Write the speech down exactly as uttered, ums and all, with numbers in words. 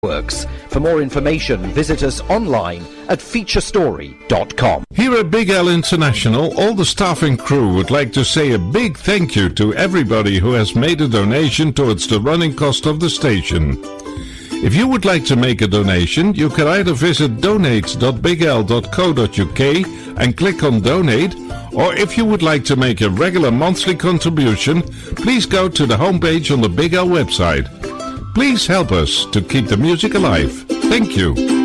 Works. For more information, visit us online at feature story dot com. Here at Big L International, all the staff and crew would like to say a big thank you to everybody who has made a donation towards the running cost of the station. If you would like to make a donation, you can either visit donate dot big l dot co dot u k and click on donate, or if you would like to make a regular monthly contribution, please go to the homepage on the Big L website. Please help us to keep the music alive. Thank you.